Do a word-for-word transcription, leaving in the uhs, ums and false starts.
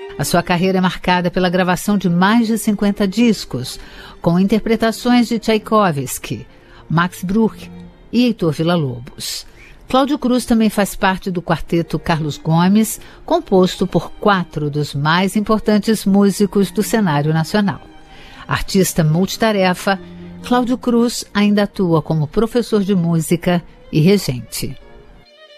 A sua carreira é marcada pela gravação de mais de cinquenta discos, com interpretações de Tchaikovsky, Max Bruch e Heitor Villa-Lobos. Cláudio Cruz também faz parte do quarteto Carlos Gomes, composto por quatro dos mais importantes músicos do cenário nacional. Artista multitarefa, Cláudio Cruz ainda atua como professor de música e regente.